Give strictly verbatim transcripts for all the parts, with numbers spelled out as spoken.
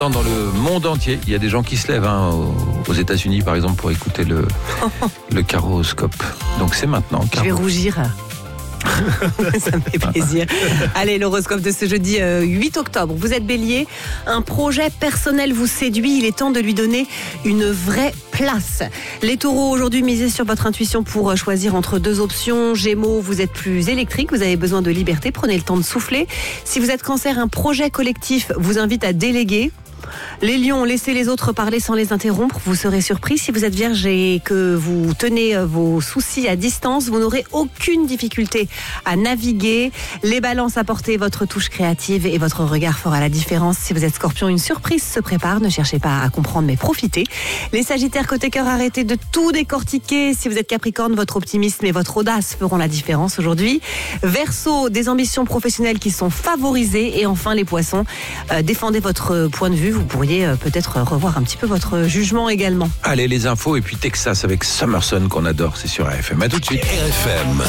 Dans le monde entier, il y a des gens qui se lèvent hein, aux États-Unis, par exemple, pour écouter le, le caroscope. Donc c'est maintenant. Je vais rougir. Ça me fait plaisir. Allez, l'horoscope de ce jeudi euh, huit octobre. Vous êtes Bélier, un projet personnel vous séduit, il est temps de lui donner une vraie place. Les Taureaux, aujourd'hui, misez sur votre intuition pour choisir entre deux options. Gémeaux, vous êtes plus électrique, vous avez besoin de liberté, prenez le temps de souffler. Si vous êtes Cancer, un projet collectif vous invite à déléguer. Les lions, laissez les autres parler sans les interrompre, vous serez surpris. Si vous êtes vierge et que vous tenez vos soucis à distance, vous n'aurez aucune difficulté à naviguer. Les balances, apportez votre touche créative et votre regard fera la différence. Si vous êtes scorpion, une surprise se prépare, ne cherchez pas à comprendre mais profitez. Les sagittaires, côté cœur, arrêtez de tout décortiquer. Si vous êtes capricorne, votre optimisme et votre audace feront la différence aujourd'hui. Verseau, des ambitions professionnelles qui sont favorisées. Et enfin les poissons, euh, défendez votre point de vue. Vous pourriez euh, peut-être revoir un petit peu votre jugement également. Allez, les infos et puis Texas avec Summerson qu'on adore, c'est sur R F M. À tout de suite. R F M.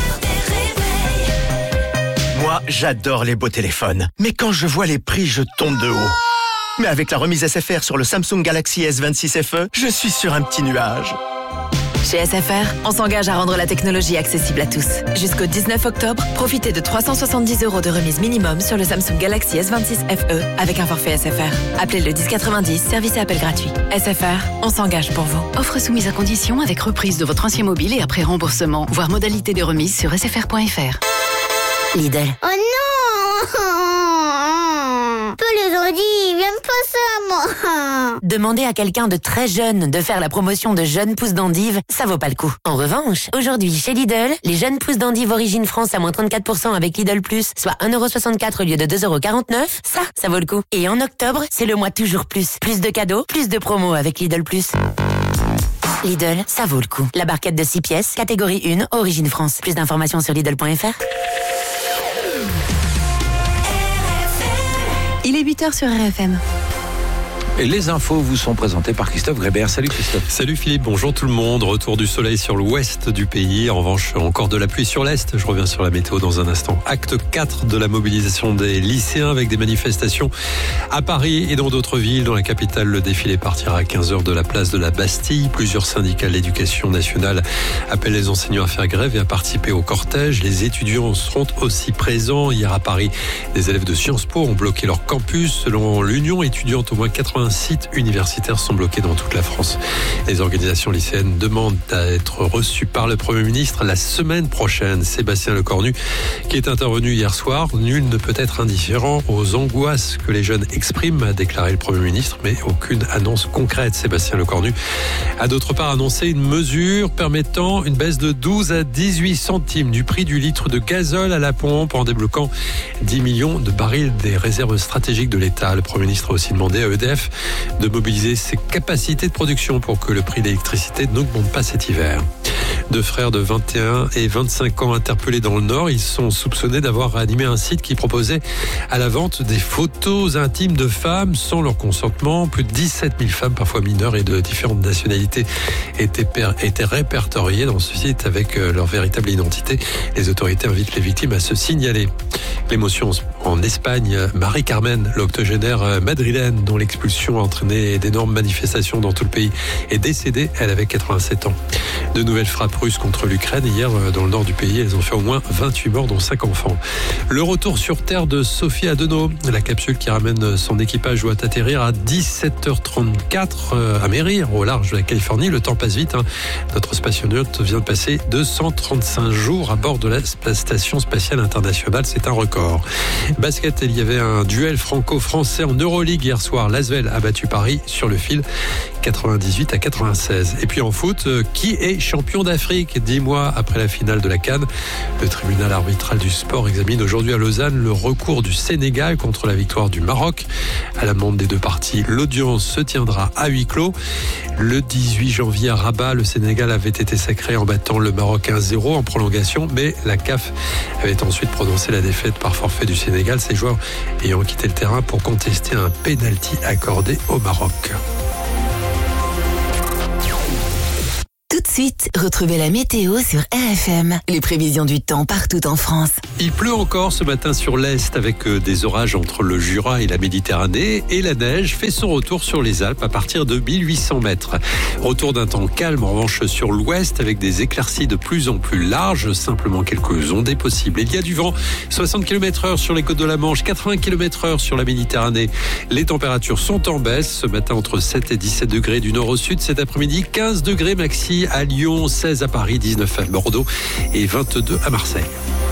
Moi, j'adore les beaux téléphones. Mais quand je vois les prix, je tombe de haut. Mais avec la remise S F R sur le Samsung Galaxy S vingt-six F E, je suis sur un petit nuage. Chez S F R, on s'engage à rendre la technologie accessible à tous. Jusqu'au dix-neuf octobre, profitez de trois cent soixante-dix euros de remise minimum sur le Samsung Galaxy S vingt-six F E avec un forfait S F R. Appelez le dix quatre-vingt-dix, service et appel gratuit. S F R, on s'engage pour vous. Offre soumise à condition avec reprise de votre ancien mobile et après remboursement. Voir modalité de remise sur s f r point f r. Lidl. Oh non! Peu les audits, ils aiment pas ça, moi. Demander à quelqu'un de très jeune de faire la promotion de jeunes pousses d'endive, ça vaut pas le coup. En revanche, aujourd'hui, chez Lidl, les jeunes pousses d'endive origine France à moins trente-quatre pour cent avec Lidl Plus, soit un euro soixante-quatre au lieu de deux euros quarante-neuf, ça, ça vaut le coup. Et en octobre, c'est le mois toujours plus. Plus de cadeaux, plus de promos avec Lidl Plus. Lidl, ça vaut le coup. La barquette de six pièces, catégorie un, origine France. Plus d'informations sur Lidl point f r. Il est huit heures sur R F M. Et les infos vous sont présentées par Christophe Grébert. Salut Christophe. Salut Philippe, bonjour tout le monde. Retour du soleil sur l'ouest du pays. En revanche, encore de la pluie sur l'est. Je reviens sur la météo dans un instant. Acte quatre de la mobilisation des lycéens avec des manifestations à Paris et dans d'autres villes. Dans la capitale, le défilé partira à quinze heures de la place de la Bastille. Plusieurs syndicats de l'éducation nationale appellent les enseignants à faire grève et à participer au cortège. Les étudiants seront aussi présents. Hier à Paris, des élèves de Sciences Po ont bloqué leur campus. Selon l'Union étudiante, au moins quatre-vingts sites universitaires sont bloqués dans toute la France. Les organisations lycéennes demandent à être reçues par le Premier ministre la semaine prochaine. Sébastien Lecornu, qui est intervenu hier soir, nul ne peut être indifférent aux angoisses que les jeunes expriment, a déclaré le Premier ministre, mais aucune annonce concrète. Sébastien Lecornu a d'autre part annoncé une mesure permettant une baisse de douze à dix-huit centimes du prix du litre de gazole à la pompe en débloquant dix millions de barils des réserves stratégiques de l'État. Le Premier ministre a aussi demandé à E D F de mobiliser ses capacités de production pour que le prix de l'électricité n'augmente pas cet hiver. Deux frères de vingt et un et vingt-cinq ans interpellés dans le Nord. Ils sont soupçonnés d'avoir animé un site qui proposait à la vente des photos intimes de femmes sans leur consentement. Plus de dix-sept mille femmes, parfois mineures et de différentes nationalités, étaient, per- étaient répertoriées dans ce site avec leur véritable identité. Les autorités invitent les victimes à se signaler. L'émotion en Espagne. Marie-Carmen, l'octogénaire madrilène dont l'expulsion a entraîné d'énormes manifestations dans tout le pays, est décédée. Elle avait quatre-vingt-sept ans. De nouvelles frappes russes contre l'Ukraine. Hier, dans le nord du pays, elles ont fait au moins vingt-huit morts, dont cinq enfants. Le retour sur Terre de Sophie Adenau. La capsule qui ramène son équipage doit atterrir à dix-sept heures trente-quatre à Merrill, au large de la Californie. Le temps passe vite. Hein. Notre spationaute vient de passer deux cent trente-cinq jours à bord de la Station Spatiale Internationale. C'est un record. Basket, il y avait un duel franco-français en Euroleague hier soir. L'Asvel a battu Paris sur le fil quatre-vingt-dix-huit à quatre-vingt-seize. Et puis en foot, qui est champion d'Afrique dix mois après la finale de la CAN? Le tribunal arbitral du sport examine aujourd'hui à Lausanne le recours du Sénégal contre la victoire du Maroc. À la demande des deux parties, l'audience se tiendra à huis clos. Le dix-huit janvier à Rabat, le Sénégal avait été sacré en battant le Maroc un zéro en prolongation, mais la C A F avait ensuite prononcé la défaite par forfait du Sénégal, ses joueurs ayant quitté le terrain pour contester un pénalty accordé au Maroc. Tout de suite, retrouvez la météo sur R F M. Les prévisions du temps partout en France. Il pleut encore ce matin sur l'Est avec des orages entre le Jura et la Méditerranée et la neige fait son retour sur les Alpes à partir de mille huit cents mètres. Retour d'un temps calme en revanche sur l'Ouest avec des éclaircies de plus en plus larges, simplement quelques ondées possibles. Il y a du vent, soixante kilomètres heure sur les côtes de la Manche, quatre-vingts kilomètres heure sur la Méditerranée. Les températures sont en baisse ce matin entre sept et dix-sept degrés du nord au sud. Cet après-midi, quinze degrés maxi à Lyon, seize à Paris, dix-neuf à Bordeaux et vingt-deux à Marseille.